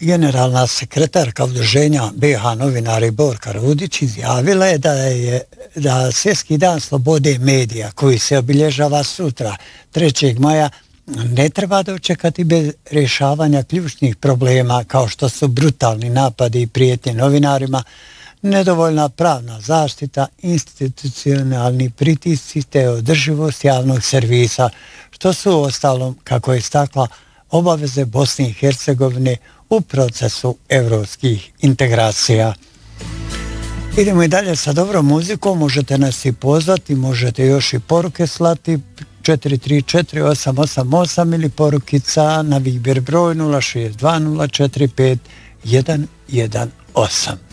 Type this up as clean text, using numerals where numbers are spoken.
generalna sekretarka udruženja BiH novinari Borka Rudić izjavila je da Svjetski dan slobode medija koji se obilježava sutra 3. maja ne treba dočekati bez rješavanja ključnih problema kao što su brutalni napadi i prijetnje novinarima, nedovoljna pravna zaštita, institucionalni pritisci te održivost javnog servisa, što su uostalom, kako je istakla, obaveze Bosne i Hercegovine u procesu evropskih integracija. Idemo i dalje sa dobrom muzikom, možete nas i pozvati, možete još i poruke slati 434-888 ili porukica na Viber broj 062 045 118.